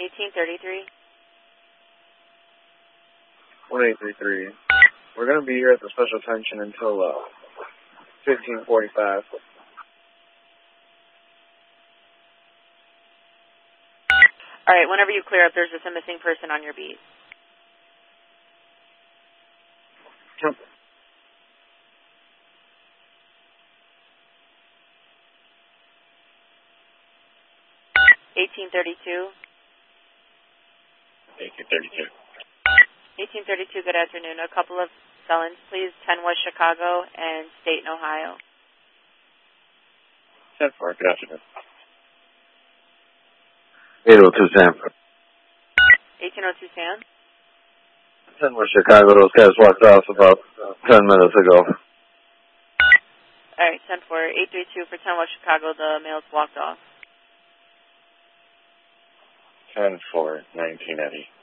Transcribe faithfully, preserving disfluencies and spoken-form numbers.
eighteen thirty-three. one eight three three. We're going to be here at the special attention until uh, fifteen forty-five. All right, whenever you clear up, there's just a missing person on your beat. Yep. eighteen thirty-two. eighteen thirty-two. eighteen thirty-two, good afternoon. A couple of felons, please. ten West Chicago and State and Ohio. ten four, good afternoon. eight oh two Sanford. eighteen oh two Sam. ten West Chicago, those guys walked off about uh, ten minutes ago. All right, ten four. eight three two for ten West Chicago, the males walked off. ten four, nineteen Eddie.